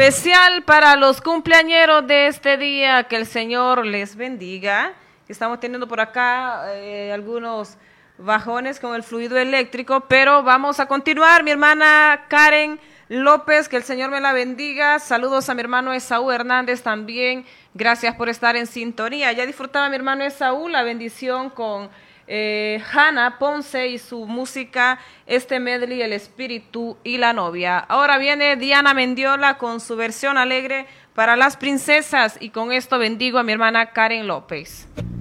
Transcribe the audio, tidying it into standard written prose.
Especial para los cumpleañeros de este día, que el Señor les bendiga. Estamos teniendo por acá algunos bajones con el fluido eléctrico, pero vamos a continuar. Mi hermana Karen López, que el Señor me la bendiga. Saludos a mi hermano Esaú Hernández también. Gracias por estar en sintonía. Ya disfrutaba mi hermano Esaú la bendición con Hanna Ponce y su música, este medley, El Espíritu y la Novia. Ahora viene Diana Mendiola con su versión alegre para las princesas, y con esto bendigo a mi hermana Karen López.